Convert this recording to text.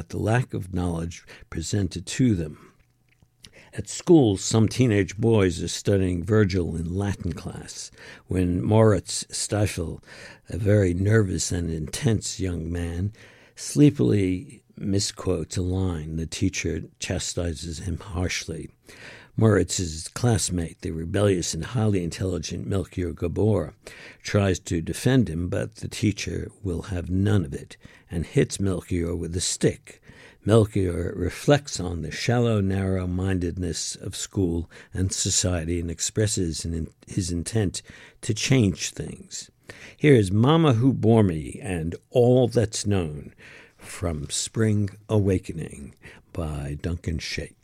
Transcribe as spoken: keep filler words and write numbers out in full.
about the lack of knowledge presented to them. At school, some teenage boys are studying Virgil in Latin class when Moritz Stiefel, a very nervous and intense young man, sleepily misquotes a line. The teacher chastises him harshly. Moritz's classmate, the rebellious and highly intelligent Melchior Gabor, tries to defend him, but the teacher will have none of it and hits Melchior with a stick. Melchior reflects on the shallow, narrow-mindedness of school and society and expresses his intent to change things. Here is Mama Who Bore Me and All That's Known from Spring Awakening by Duncan Sheik.